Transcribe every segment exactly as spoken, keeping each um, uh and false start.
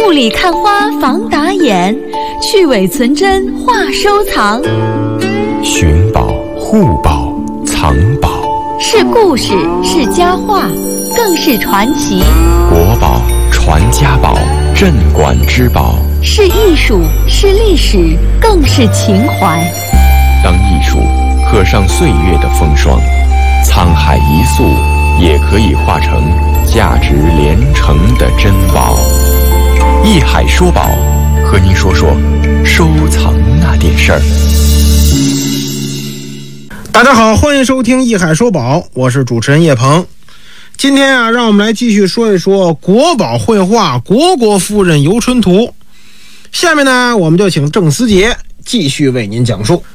雾里看花防打眼，去伪存真话收藏。 寻宝、护宝、藏宝， 是故事，是佳话，更是传奇。 国宝、传家宝，镇馆之宝， 是艺术，是历史，更是情怀。 当艺术刻上岁月的风霜，沧海一粟也可以化成价值连城的珍宝。艺海说宝，和您说说收藏那点事儿。 大家好，欢迎收听艺海说宝，我是主持人叶鹏。今天啊，让我们来继续说一说国宝绘画《虢国夫人游春图》。下面呢，我们就请郑思杰继续为您讲述。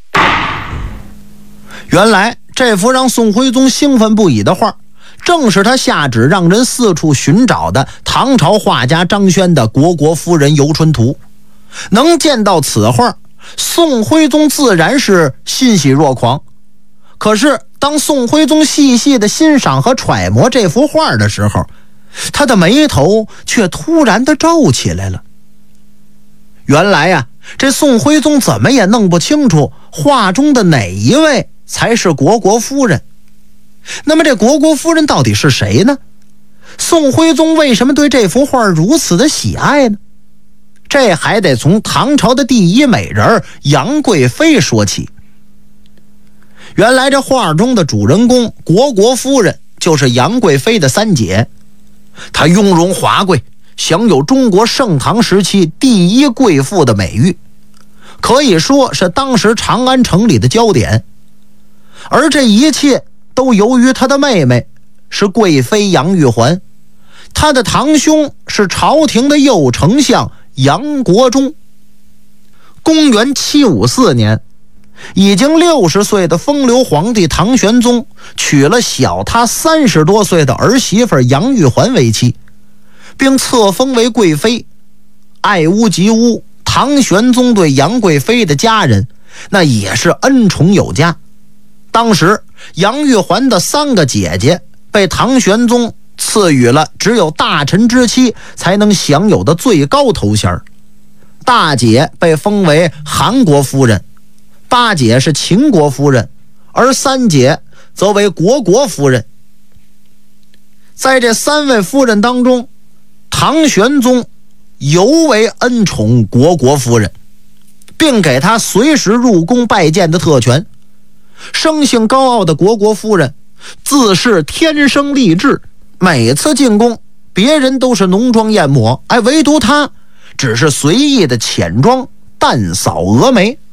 原来这幅让宋徽宗兴奋不已的画，正是他下旨让人四处寻找的唐朝画家张轩的《虢国夫人游春图》。能见到此画，宋徽宗自然是欣喜若狂。可是当宋徽宗细细的欣赏和揣摩这幅画的时候，他的眉头却突然的皱起来了。原来呀、啊，这宋徽宗怎么也弄不清楚画中的哪一位才是虢国夫人。那么这虢国夫人到底是谁呢？宋徽宗为什么对这幅画如此的喜爱呢？这还得从唐朝的第一美人杨贵妃说起。原来这画中的主人公虢国夫人就是杨贵妃的三姐，她雍容华贵，享有中国盛唐时期第一贵妇的美誉，可以说是当时长安城里的焦点。而这一切都由于她的妹妹是贵妃杨玉环，她的堂兄是朝廷的右丞相杨国忠。公元七五四年，已经六十岁的风流皇帝唐玄宗娶了小他三十多岁的儿媳妇杨玉环为妻，并册封为贵妃。爱屋及乌，唐玄宗对杨贵妃的家人那也是恩宠有加。当时杨玉环的三个姐姐被唐玄宗赐予了只有大臣之妻才能享有的最高头衔。大姐被封为韩国夫人，八姐是秦国夫人，而三姐则为虢国夫人。在这三位夫人当中，唐玄宗尤为恩宠虢国夫人，并给她随时入宫拜见的特权。生性高傲的虢国夫人自是天生丽质，每次进宫别人都是浓妆艳抹，哎，唯独她只是随意的浅妆淡扫蛾眉。